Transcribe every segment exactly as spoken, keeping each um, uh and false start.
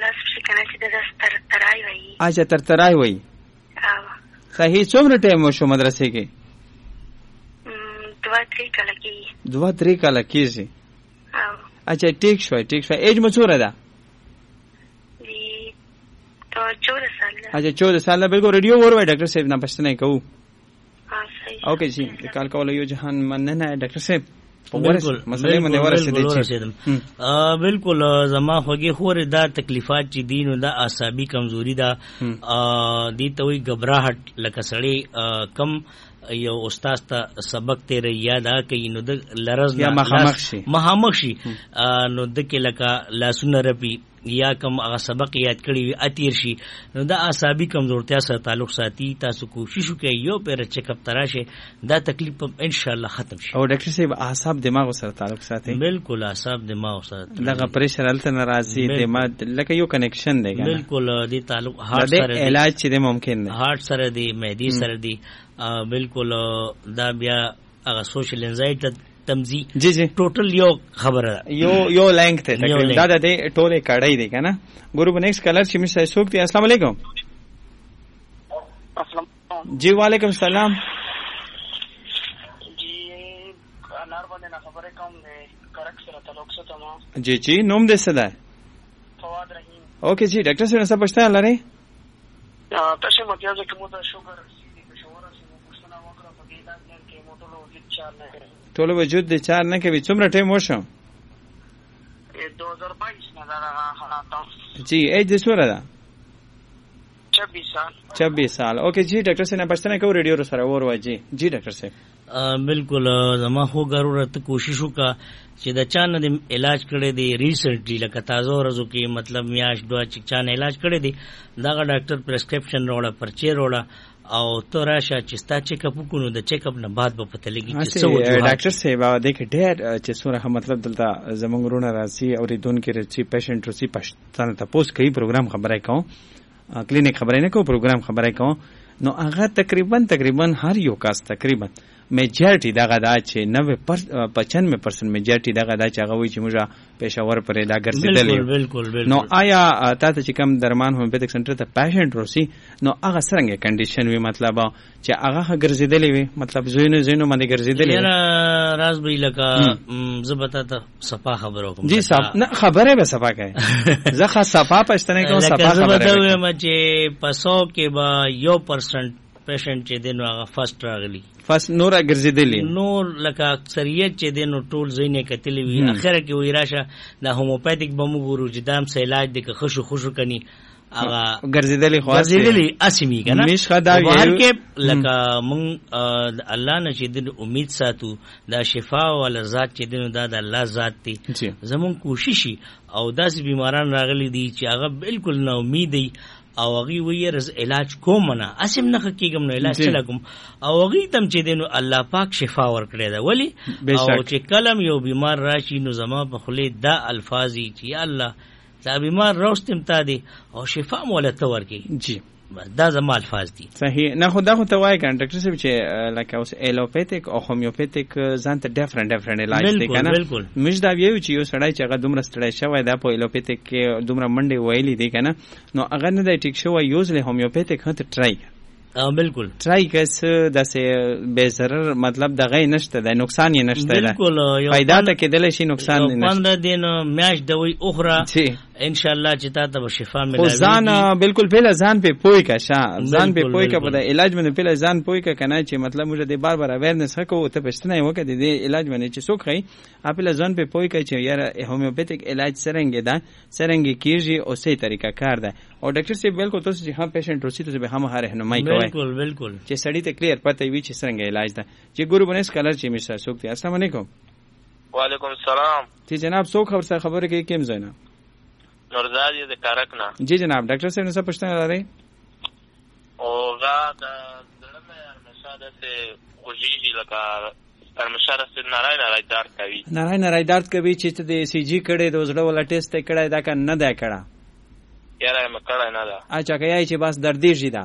لاس شي کنه چې د ستر ترای وای. اچھا تر ترای وای. او صحیح. څومره ټایم وشو مدرسې کې؟ دوه درې کاله کېږي. دوه درې کاله کېږي. او اچھا ټیک شو ټیک شو. ایج مو څومره ده؟ دی تو چودہ سال ده. اچھا چودہ سال ده. بالکل ریډیو وروي ډاکټر صاحب نه پښتنه کوو. ها صحیح. اوکې جی کال کول یو جهان مننه ډاکټر صاحب. بالکل مسئله باندې ورسېدل. بالکل زما خوږی خور دا تکلیفات چې دین او دا اعصابي کمزوري دا دی ته وی غبرهټ لکه سړی کم یو استاد ته سبق تیر یاد آ کوي نو د لرز یا مخامخ شي مخامخ شي نو د کې لکه لاسونه رپی یا کم هغه سبق یاد کړی وي اتیر شي نو دا اعصابي کمزورتیا سره تعلق ساتي. تاسو کوشش وکړئ یو پیر چیک اپ تراشه دا تکلیف ان شاء الله ختم شي. او ډاکټر صاحب اعصاب دماغ سره تعلق ساتي؟ بالکل اعصاب دماغ سره دغه پریشر الته ناراضي دماغ لکه یو کنیکشن دی. بالکل دی تعلق هارت سره دی. علاج چې ممکن دی هارت سره دی معدي سره دی. بالکل دا بیا هغه سوشل انزایټي تمزی جی جی ټوټل یو خبره یو یو لینک ته تقریبا دا د ټوله کړای دی کنه. ګورو نیکسٹ کلر چې مشه سوک دی. السلام علیکم. السلام جی وعلیکم السلام. جی انار باندې نه خبره کوم دی کرک سره تعلق سره ما. جی جی نوم دې څه ده؟ فواد رحیم. اوکې جی ډاکټر صاحب څه پښتنه لري؟ تاسو متیا چې کومه شوګر ټول وجود د چار نه کوي. څومره ټایم وشو؟ دو ہزار بائیس نه دا حالات. جی ایج د څومره ده؟ چھبیس سال. چھبیس سال. اوکې جی ډاکټر صاحب نه پښتنه کو ریډیو سره ور واجی. جی ډاکټر صاحب بالکل زما خو ضرورت کوشش وکا چې د چانه د علاج کړي دی ریسنټلی لکه تازه ورځو کې مطلب میاش دوه چې چانه علاج کړي دی دا ډاکټر پرسکرپشن وروړه پرچې وروړه او تو راشه چې ستا چیک اپ وکړو د چیک اپ نه بعد به پته لګي چې څه وجوه. ډاکټر صاحب دا کې ډېر چې څوره مطلب دلته زمونږ رونه راځي او ریدون کې راځي پیشنټ رسي پښتنه تاسو کوي پروګرام خبرای کوم کلینیک خبرای نه کوم پروګرام خبرای کوم نو هغه تقریبا تقریبا هر یو کاس تقریبا میجارټي دغه دا چې نوي پچانوي پرسنټ میجارټي دغه دا چې هغه وي چې موږ پېښور پرې دا ګرځېدلې. بالکل بالکل. نو آیا تاسو چې کوم درمان هومیوپیتک سنټر ته پیشنټ ورسي نو هغه څنګه کنډیشن وي مطلب چې هغه ګرځېدلې وي مطلب زوینو زوینو باندې ګرځېدلې یاره راز به لکه زبتا ته صفا خبرو کوم. جی صاحب نه خبره به صفا کوي زخه صفا پښتنه کوم صفا خبره کوي ما چې پسو کې با یو پرسنټ پیشنټ چې دینو هغه فرست راغلی فاس نور ګرځېدلی نور لکه اکثریت چې دینو ټول زینې کتلې وي اخره کې وی راشه د هوموپاتیک بمو ګورو چې دام سه علاج د خشو خشو کني هغه ګرځېدلی خو ګرځېدلی اسمی کنه مش خدا ویل کې لکه مون الله نه چې د امید ساتو دا شفا ول ذات چې دینو دا د الله ذات دی زمون کوششي او داسې بیماران راغلي دي چې هغه بالکل نه امید دي او هغه وی رز علاج کوم نه اسیم نه کېږم نو علاج چلا کوم او هغه تم چې دینو الله پاک شفا ورکړي دا ولی او چې کلم یو بیمار راشي نو زما په خله دا الفاظي چې الله دا بیمار راستم تا دي او شفا مولا ته ورکړي. جی دا زما الفاظ دي. صحیح. نه خو دا خو ته وایي کنه ډاکټر صاحب چې لکه اوس ایلوپیتیک او هومیوپیتیک ځان ته ډیفرنٹ ډیفرنٹ علاج دی کنه. مش دا ویو چې یو سړی چې هغه دومره ستړی شوی دا په ایلوپیتیک کې دومره منډه ویلې دی کنه نو هغه نه دی ټیک شوی یوزلی هومیوپیتیک هته ټرای بالکل ټرای کس داسې به ضرر مطلب دغه نشته د نقصان یې نشته بالکل فائدہ ته کېدل شي نقصان نه نشته. پندرہ دن میاش دوی اخرى ان شاء الله چې تا ته شفا ملوي. ځان بالکل پهله ځان په پوي کا شا ځان په پوي کا په علاج باندې پهله ځان پوي کا کنه چې مطلب موږ د بار بار اویرنس هکو ته پښتنه یو کړي د علاج باندې چې څوک هي خپل ځان په پوي کا چې یار هومیوپیتیک علاج څنګه ده څنګه کیږي او سي طریقه کار ده او ډاکټر صاحب بالکل تاسو چې هم پیشنټ روسي ته به هم هر رهنمایي کوي. بالکل بالکل چې سړی ته کلیر پته وي چې څنګه علاج ده. چې ګورو بنس کلر چې میسا سوکتی. السلام علیکم. وعلیکم السلام. چې جناب څوک خبر سره خبره کوي کیم زینا نورزاد یې د کارک نه. جی جناب ډاکټر صاحب نه څه پوښتنه لري؟ او غا د دړمه ارمشاده سے خوږیږي لکه ارمشاده سے نارای نارای درد کوي نارای نارای درد کوي چې ته د سی جی کړي د زړه ولا ټیسټ کړي دا که نه ده کړه؟ یاره مې کړه نه ده. اچھا کوي چې بس دردیږي دا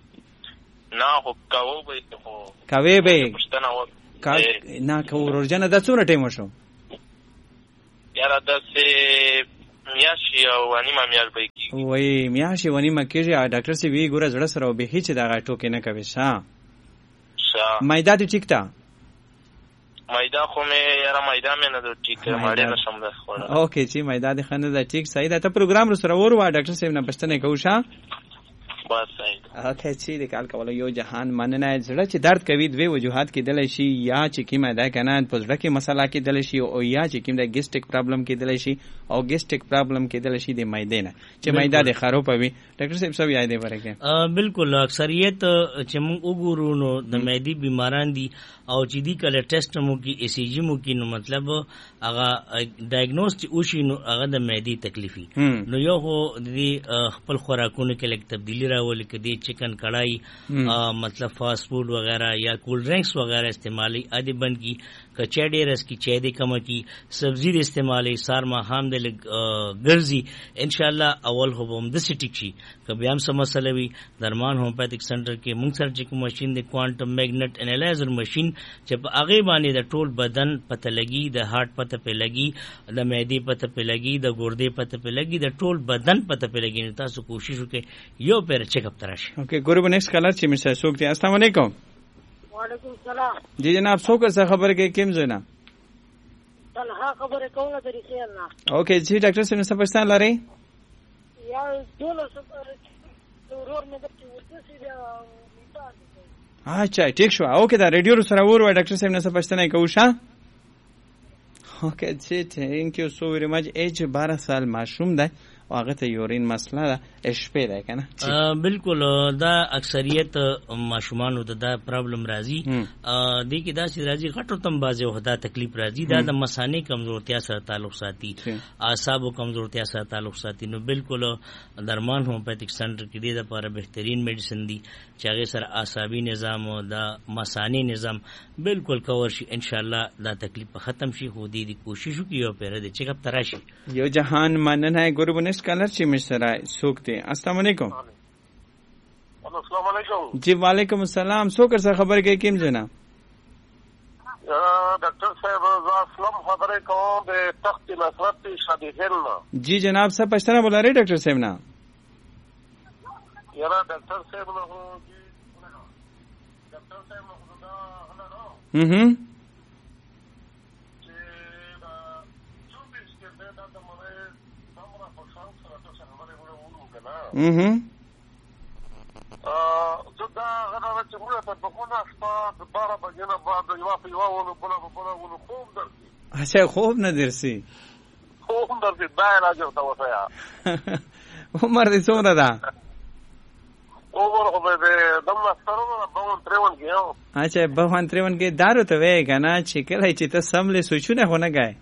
نه خو کوو به خو کوي به پښتنه و نه کو ورجنه د څونه ټیم شو یاره د سه میاشي او انیمه میاش به کی وای میاشي ونیمه کېږي ډاکټر سی وی ګوره زړه سره به هیڅ دغه ټوکې نه کوي شا شا مایدا دې ټیک تا مایدا خو مې یاره مایدا مې نه د ټیک ماړې نشم د خوړه اوکې چې مایدا دې خنه دا ټیک صحیح ده ته پروګرام سره ور وا ډاکټر صاحب نه پښتنه کوو شا بس صحیح اوکې چې د کال کول یو جهان مننه زړه چې درد کوي دوی وجوهات کې دل شي یا چې کیمه دا کنه په زړه کې مسله کې دل شي او یا چې کیمه د ګیسټیک پرابلم کې دل شي او ګیسټیک پرابلم کې دل شي د مایده نه چې مایده د خراب وي ډاکټر صاحب سب یاد دی ورکه بالکل اکثریت چې موږ وګورو نو د معدې بیماران دي او چې دی کله ټیسټ مو کې ای سی جی مو کې نو مطلب هغه ډایګنوز او شي نو هغه د معدې تکلیفي نو یو هو د خپل خوراکونو کې لږ تبدیلی راولي کدي چکن کڑھائی مطلب فاسٹ فوڈ وغیرہ یا کولڈ ڈرنکس وغیرہ استعمالی ادی بند کی کچڑے رس کی چیدے کم کی سبزی دے استعمالی سار ما ہام دے گرزی انشاءاللہ اول ہو بم د سٹک شي کبي هم سم مسله وي درمان هومپاتیک سنټر کې مونږ سره چې کوم ماشين د کوانټم میګنټ انالایزر ماشين چې په هغه باندې د ټول بدن پته لګي د هارت پته په لګي د معدې پته په لګي د ګردې پته په لګي د ټول بدن پته په لګي تاسو کوشش وکړئ یو پیر چیک اپ تراشي اوکې ګورو نیکسٹ کلر چې مشه سوک دي السلام علیکم وعلیکم السلام جی جناب سوک څه خبر کې کیم زینا تنها خبره کوله درې سینا اوکې جی ډاکټر سره څه پښتنه لري یا دولس ضرور مې درته ورته سي دا اچھا ٹھیک شو اوکې دا ریډیو سره ور وای ډاکټر صاحب نه څه پښتنه کوو شا اوکې جی تھینک یو سو ویری مچ ایج بارہ سال معصوم ده او هغه ته یورین مسله ده شپې ده کنه بالکل دا اکثریت ماشومان د دا پرابلم راځي د کې دا چې راځي غټو تم بازه وحده تکلیف راځي دا د مثانې کمزورتیا سره تعلق ساتي اعصاب کمزورتیا سره تعلق ساتي نو بالکل درمان هومپاتیک سنټر کې د لپاره بهترین میډیسن دي چې هغه سره اعصابي نظام او د مثانې نظام بالکل کور شي ان شاء الله دا تکلیف ختم شي خو دې کوشش وکړو په ر دې چیک اپ تراشي یو جهان مننه ګوربنس کلر چې مشترا سوکته السلام علیکم السلام علیکم جی وعلیکم السلام سوکر سره خبر کې کیم جنا ډاکټر صاحب زه اسلام خبره کوم د تخت نصرت شادي هلنا جی جناب سب پښتنه بولا رہے ډاکټر صاحب نا یاره ډاکټر صاحب نو جی ډاکټر صاحب نو دا هلو هم هم mhm ا زدا غره چې موږ ته په خونه شپه بارا بجنه بعد یو په یو ونه بوله بوله ونه خوب درځي اچھا خوب نه درسي خوب درځي دا راځي ته وسیا عمر دې څومره ده عمر خو به دمه سره په تریون کې یو اچھا په تریون کې دارو ته وې کنه چې کله چې ته سملې سوچونه هونه غای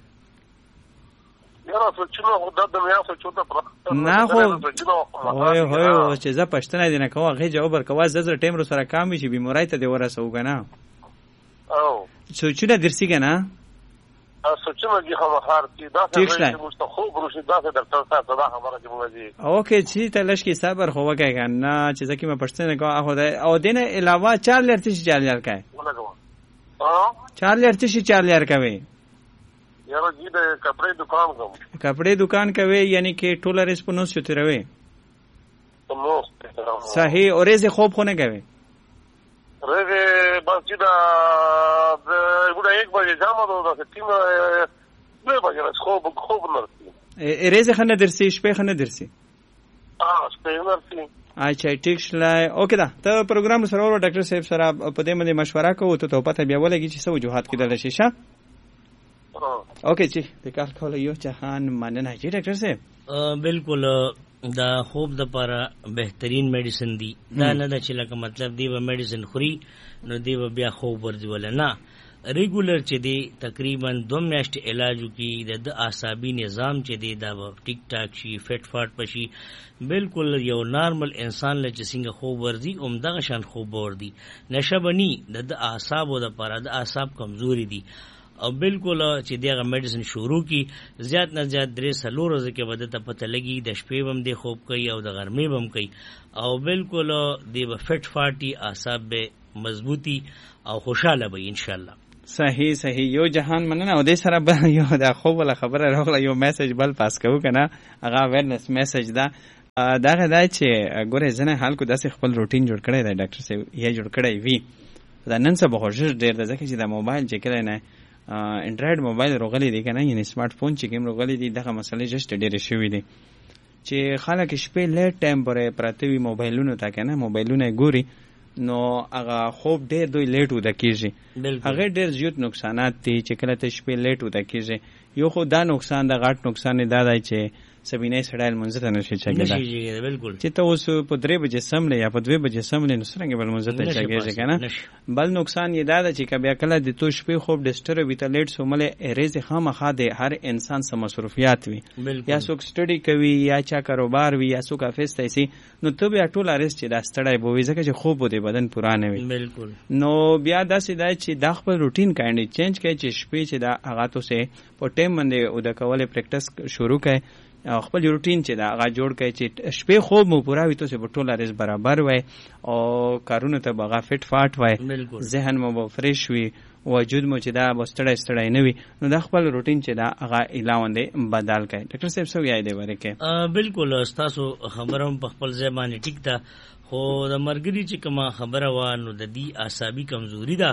یاره سوچونه خو د دنیا سوچونه پر نه خو وای وای چې زه پښتنه دي نه کوم هغه جواب ورکوا زړه ټیم رو سره کام شي بیماری ته دی ورسو کنه او سوچونه درسي کنه ا سوچونه دي خو خار دي دا څه مستخوب روشي دا څه درته څه دا خبره کې موږي اوکې چې تلش کې صبر خو وکای کنه چې ځکه مې پښتنه کوم هغه او دینه علاوه چار لرته شي چار لر کای ها چار لرته شي چار لر کوي یاره جی د کپڑے دکان کوم کپڑے دکان کوي یعنی کې ټوله ریسپونس چته روي نو صحیح اور ایسے خوب ہونے گئے رے بس جدا بودا ایک بجے جامع دو دا تین دو بجے خوب خوب نرسی ریزه خنه درسي شپه خنه درسي اه شپه نرسي اچھا ټیک شلای اوکې دا ته پروګرام سره ور ډاکټر صاحب سره په دې باندې مشوره کوو ته پته بیا ولګي چې څه وجوهات کې دل شي شه اوکې جی د کار کول یو جهان مننه جی ډاکټر صاحب بالکل دا خوب د لپاره بهترین میډیسن دی دا نه د چې لکه مطلب دی و میډیسن خوري نو دی و بیا خوب ورځي ولا نه ریګولر چې دی تقریبا دو میاشتې علاج کی د اعصابي نظام چې دی دا ټیک ټاک شي فټ فاټ پشي بالکل یو نارمل انسان له چې څنګه خوب ورځي اومدغه شان خوب ورځي نشه بني د اعصابو د لپاره د اعصاب کمزوري دي او بالکل چې دغه میډیسن شروع کی زیات نه زیات درې سلو ورځې کې بده ته پته لګي د شپې بم دی خوب کوي او د غرمې بم کوي او بالکل دی به فټ فاټي اعصاب به مضبوطی او خوشاله به ان شاء الله صحیح صحیح یو جهان مننه او د سره یو د خو ولا خبره راغله یو میسج بل پاس کوو کنه هغه ویرنس میسج دا دغه دا چې ګوره زنه حال کو داسې خپل روټین جوړ کړی دی ډاکټر صاحب یې جوړ کړی وی دا نن سبا خو ډېر د ځکه چې د موبایل چې کله نه انډراید موبایل روغلی دی کنه یعنی سمارټ فون چې کوم روغلی دی دغه مسلې جست ډېر شوې دي چې خلک شپې لیټ ټایم پورې پراته وي موبایلونو ته کنه موبایلونه ګوري نو هغه خوب ډېر دوی لیټ وده کیږي هغه ډېر زیات نقصانات دي چې کله ته شپې لیټ وده کیږي یو خو دا نقصان د غټ نقصان دا دی چې سبینه سړی منځ ته نشي چګیدا بالکل چې ته اوس په درې بجې سملې یا په دوه بجې سملې نو څنګه بل منځ ته چګیږي کنه بل نقصان یې دا دی چې کبه کله د تو شپې خوب ډسټرب وي ته لیټ سوملې اریز خامخا د هر انسان سم مصروفیات وي یا څوک سټډي کوي یا چا کاروبار وي یا څوک افیس ته سي نو ته بیا ټول ارز چې دا ستړی بوي ځکه چې خوب د بدن پرانه وي بالکل نو بیا داسې دا چې دا خپل روټین کاندي چینج کړي چې شپې چې دا هغه تو سه په ټیم باندې او د کولې پریکټس شروع کړي خپل روټین چې دا هغه جوړ کړي چې شپې خوب مو پورا وي ته په ټول ارز برابر وي او کارونه ته بغا فټ فاټ وي ذهن مو فریش وي وجود مو چې دا بستړی ستړی نه وي نو دا خپل روټین چې دا هغه علاوه بدل کړي ډاکټر صاحب څه وایي دی ورکه بالکل تاسو خبرم په خپل ځای باندې ټیک ده خو د مرګري چې کومه خبره و نو د دې اعصابي کمزوري ده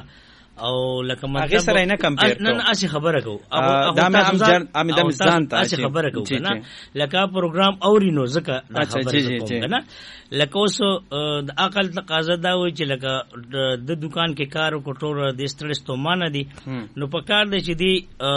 او لکه مطلب هغه سره نه کمپیر نن اسی خبره کو دا مې هم ام د ځان ته اسی خبره کو کنه لکه پروګرام اورینو زکه دا خبره کوم کنه لکه اوس د عقل تقاضا دا وای چې لکه د دکان کې کار کوټور د سترس تو مان دي نو په کار دی چې دی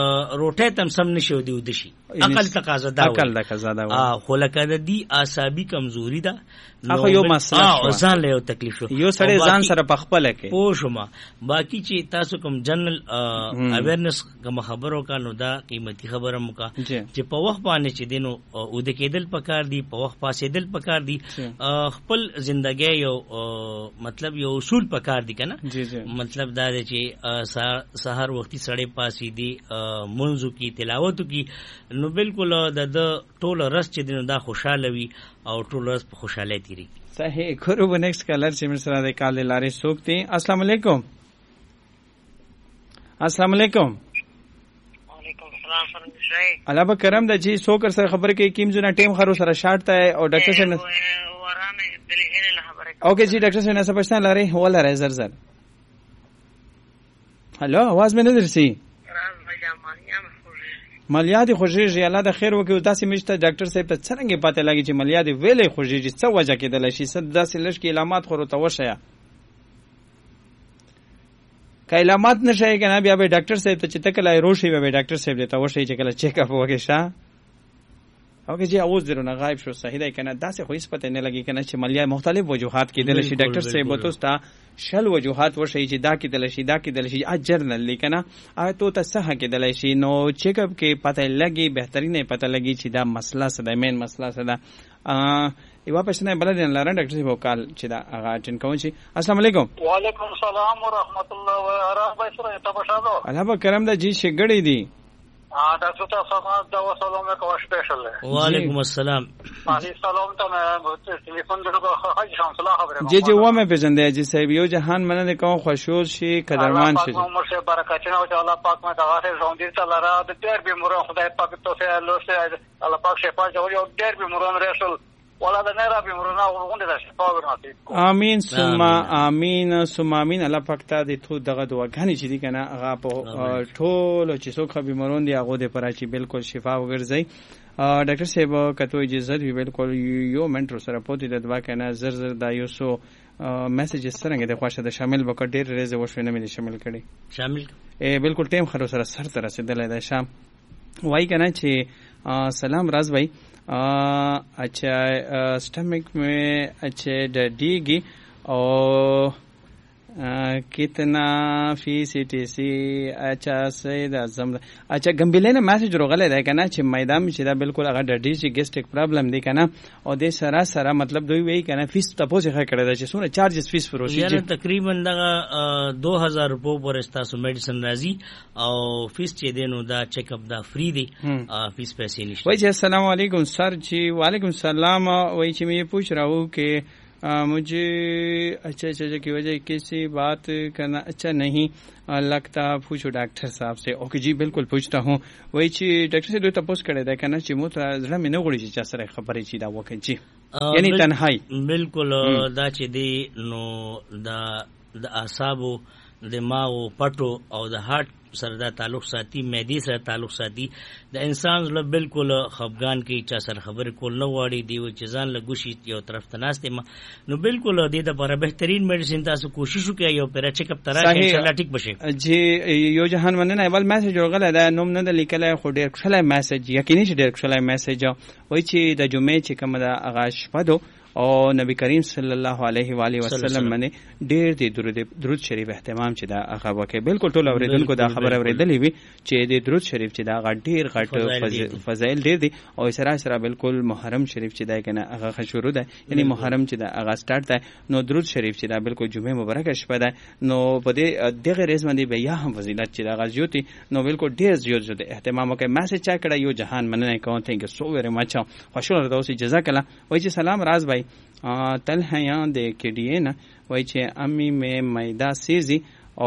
روټه تم سم نشو دی ودشي عقل تقاضا دا عقل تقاضا دا ا خو لکه د دې اعصابي کمزوري ده هغه یو مسله او ځان له تکلیف شو یو سړی ځان سره پخپل کې پوښما باقی چې تاسو کوم جنرال اویرنس کوم خبرو کا نو دا قیمتي خبره مو کا چې په وخت باندې چې دینو او د کېدل پکار دی په وخت پاسې دل پکار دی خپل ژوندۍ یو مطلب یو اصول پکار دی کنه مطلب دا دی چې سحر وختي سړی پاسې دی منځو کی تلاوت کی نو بالکل د ټول رس چې دینو دا خوشاله وي او ټول رس په خوشاله تیری صحیح خورو به نیکسٹ کالر چې موږ سره د کال لارې سوکتي السلام علیکم السلام علیکم وعلیکم السلام فرنګ شای الله به کرم د جی سو کر سره خبر کې کیم زونه ټیم خرو سره شارټ ته او ډاکټر سره ورانه بلې نه خبره اوکے جی ډاکټر سره څه پښتنه لاري ولا راي زر زر هالو आवाज مې نه درسي مالیات خوشیږي الله د خیر وکړي تاسو مشته ډاکټر صاحب ته څنګه پته لګي چې مالیات ویلې خوشیږي څه وجه کېدل شي صد داسې لږ کې علامات خورو ته وشیا که علامات نشي کنه بیا به ډاکټر صاحب ته چې تکلای روشي به ډاکټر صاحب ته وشي چې کله چیک اپ وکړي شه اوکې جی اوس درونه غایب شو صحیح دی کنه داسې خو هیڅ پته نه لګي کنه چې مالیات مختلف وجوهات کېدل شي ډاکټر صاحب ته ستا شل وجوهات وشي چې دا کېدل شي دا کېدل شي اجر نه لیکنه آ ته ته صح کېدل شي نو چیک اپ کې پته لګي بهترینه پته لګي چې دا مسله څه ده مین مسله څه ده ا یو پښتنه بل دین لاره ډاکټر صاحب کال چې دا هغه اټن کوم شي السلام علیکم وعلیکم السلام ورحمت الله وبرکاته تاسو الله به کرم د جی شګړې دي हाँ डॉक्टर साहब समाज दवा सलाम में कवा स्पेशल है वालेकुम अस्सलाम माली सलाम तो मैं टेलीफोन देखो हाजी शामसला खबर जी जी वो मैं पेजंदे जी साहब यो जहान मने को खुशूर शी कदरमान शी उम्र से बरकतना हो अल्लाह पाक में दवा से जोंदी चला रहा तो देर भी मुरा खुदा पाक तो से अल्लाह से अल्लाह पाक से पास जो यो देर भी मुरा रसूल ولا ده نه به مرنا وغونډه ده شفا ورناتي امين ثم امين ثم امين الله پاک ته دې تو دغه دعاګانې چې دي کنه هغه په ټول چې څوک بیمارون دي هغه د پرا چې بالکل شفا وګرځي ډاکټر صاحب کته اجازه وی بالکل یو منټر سره پوتې د دوا کنه زر زر دا یو سو میسیجز څنګه د خوښه د شامل وکړ ډېر ریزه وښنه مې شامل کړي شامل ا بالکل ټیم خرو سره سر تر رسیدلای د شام وای کنه چې سلام راز بھائی اچھا स्टमक में अच्छे डीगी और कितना फीसिटी सी अच्छा सईद आजम अच्छा गंभीर ने मैसेज रोगले है कहना छ मैदान में सीधा बिल्कुल अगर डडी सी गेस्टिक प्रॉब्लम दी कहना और दे सरा सरा मतलब दो वही कहना फीस तपो से करे दा सुने चार्जेस फीस प्रोसी यानी तकरीबन दगा दो हज़ार रुपए पर इसता सो मेडिसिन राजी और फीस चे देनो दा चेकअप दा फ्री दी फीस पैसे नहीं वही अस्सलाम वालेकुम सर जी वालेकुम सलाम वही ची मैं ये पूछ रहा हूँ कि मुझे अच्छा अच्छा की वजह किसी बात करना अच्छा नहीं लगता, पूछो डॉक्टर साहब से। ओके जी बिल्कुल पूछता हूँ। वही ची डॉक्टर से दो तपोस करे दा कहना ची मुत जरा में न गोड़ी ची चसरे खबरें ची दा वो के जी यानी तन्हाई बिल्कुल दा ची दी नो दा द आसाबो दिमागो पटो او د هارت سره دا تعلق ساتي، معدې سره تعلق ساتي. د انسان زړه بالکل خفګان کې چا سره خبرې کول نه غواړي، دی چې ځان له ګوشي یو طرف ته ناست ما نو بالکل د دې لپاره بهترین میډیسن تاسو کوشش وکړئ یو پر چیک اپ ترا ان شاء الله ټیک بشي. جی یو جهان مننه اول میسج ورغله دا نوم نه لیکل خو ډیر ښه میسج یقیني چې ډیر ښه میسج وای چې د جمعې چې کوم دا اغاز پدو او نبی کریم صلی الله علیه و آله وسلم باندې ډېر دي درود درود شریف اهتمام چې دا هغه وکي. بالکل ټول اوریدونکو دا خبر اوریدلې وي چې د درود شریف چې دا ډېر غټ فضایل ډېر دي او سره سره بالکل محرم شریف چې دا کنه هغه شروع ده، یعنی محرم چې دا هغه سٹارټ ده نو درود شریف چې دا بالکل جمعه مبارکه شپه ده نو په دې دغه ریز باندې بیا هم فضیلت چې دا غزيوتي نو بالکل ډېر زیات زیات اهتمام وکي. میسج چا کړه یو جهان مننه کوم ثانک یو سو ویری مچ خوشاله راوسی جزاک الله. وای چې سلام راز بھائی تل ہیں دے کے ڈی نا وای چې امی میں میدا سیزی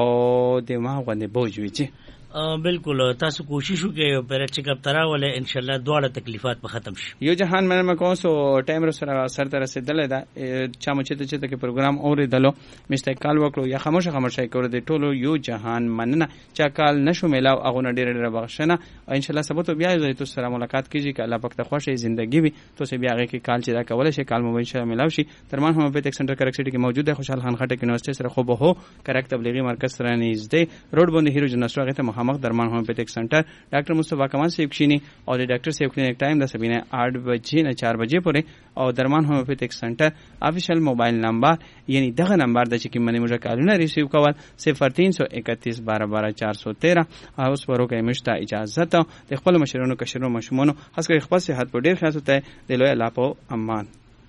او دماغ باندې بوج وی چې بالکل تاسو کوشش وکړئ پر چیک اپ تراوله ان شاء الله دواړه تکلیفات به ختم شي. یو جهان منه مکو سو ټایم سره سر تر رسیدل دا چا مچ ته چې ته پروګرام اوریدلو مستای کال وکړو یا خاموشه خاموشه کړو د ټولو یو جهان مننه چا کال نشو میلاو هغه ډیر ډیر بخښنه ان شاء الله سبا ته بیا زه تاسو سره ملاقات کیږي ک الله پاک ته خوشی ژوندۍ وي تو سه بیا هغه کې کال چې دا کول شي کال مو ان شاء الله ملاو شي. درمان هومیوپیتک سنټر کرکسټی کې موجود ہے خوشحال خان خټک یونیورسيټي سره خو به هو کرک تبلیغی مرکز سره نږدې روډ باندې هیرو جنسو هغه ته محمد درمان هومیوپیتک सेंटर डॉक्टर मुस्तफा कमाल से यक्षिनी और डॉक्टर से क्लिनिक टाइम दस बजे आठ बजे न चार बजे पूरे और दरमान homeopathic centre official mobile number यानी दगा नंबर द कि मैंने मुझे कालना रिसीव कवल सिफर तीन सौ इकतीस बारह बारह चार सौ तेरह और उस पर के मुश्ता इजाजत इकबाल मशरूनो कशरों मशमूनो खासकर इकबाल से हाथ पर डेर ख्याल होता है दिलो लापो Amman.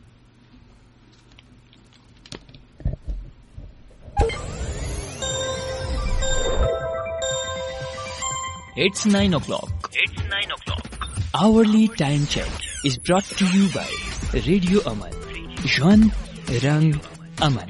It's nine o'clock. It's nine o'clock. Hourly time check is brought to you by Radio Aman. Jwan Rang Aman.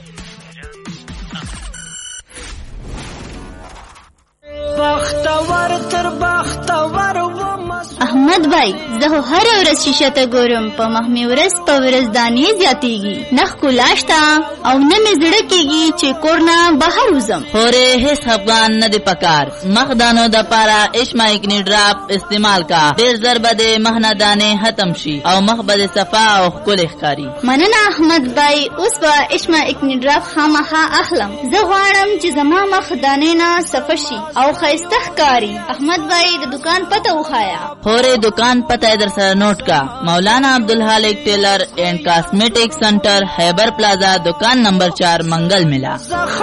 احمد भाई زه هر ورځ شیشه ته ګورم په مخ می ورځ په ورځ دانې زیاتېږي نخ کولاشتا او نه می زړه کېږي چې کورنا بهر وزم هورې هیڅ افغان نه دی پکار مخ دانو د پاره اشمایکنی ډراپ استعمال کا ډېر زر بده مهنه دانې ختم شي او مخ بده صفا او ښکلي ښکاري. مننه احمد भाई اوس به اشمایکنی ډراپ خامخا اخلم. زه غواړم چې زما مخ دانې نه صفا شي او ښایسته ښکاري. احمد भाई د دکان پته وخایا. هورې دکان پته در سره نوٹ کا مولانا عبدالحالق ٹیلر اینڈ کاسمیٹک سینٹر خیبر پلازا دکان نمبر چار منگل ملا.